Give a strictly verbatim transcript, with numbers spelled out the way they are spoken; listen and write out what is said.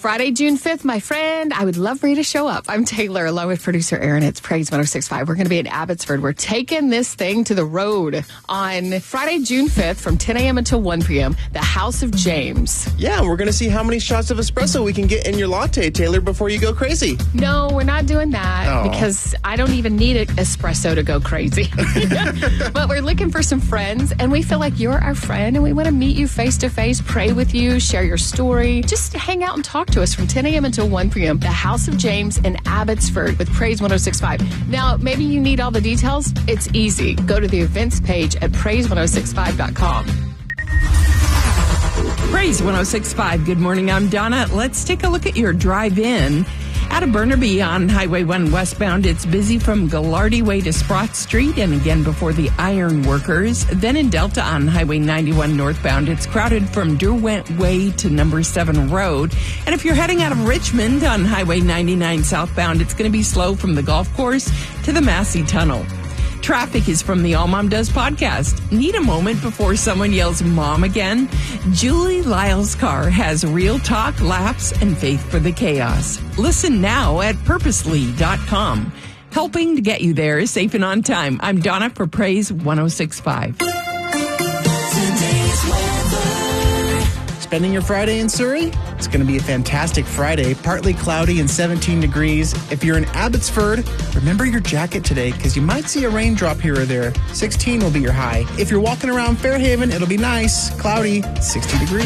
Friday, June fifth, my friend. I would love for you to show up. I'm Taylor, along with producer Aaron. It's Praise one oh six point five. We're going to be in Abbotsford. We're taking this thing to the road on Friday, June fifth from ten a.m. until one p.m. The House of James. Yeah, we're going to see how many shots of espresso we can get in your latte, Taylor, before you go crazy. No, we're not doing that Oh. because I don't even need an espresso to go crazy. But we're looking for some friends, and we feel like you're our friend, and we want to meet you face to face, pray with you, share your story. Just hang out and talk to us from ten a.m. until one p.m. The House of James in Abbotsford with Praise one oh six point five. Now, maybe you need all the details. It's easy. Go to the events page at praise one oh six five dot com. Praise one oh six point five. Good morning. I'm Donna. Let's take a look at your drive-in. Out of Burnaby on Highway one westbound, it's busy from Gallardy Way to Sprott Street and again before the Iron Workers. Then in Delta on Highway ninety-one northbound, it's crowded from Derwent Way to Number seven Road. And if you're heading out of Richmond on Highway ninety-nine southbound, it's going to be slow from the golf course to the Massey Tunnel. Traffic is from the All Mom Does podcast. Need a moment before someone yells mom again? Julie Lyle's car has real talk, laughs, and faith for the chaos. Listen now at purposely dot com. Helping to get you there safe and on time. I'm Donna for Praise one oh six point five. Spending your Friday in Surrey? It's going to be a fantastic Friday, partly cloudy and seventeen degrees. If you're in Abbotsford, remember your jacket today because you might see a raindrop here or there. sixteen will be your high. If you're walking around Fairhaven, it'll be nice, cloudy, sixty degrees.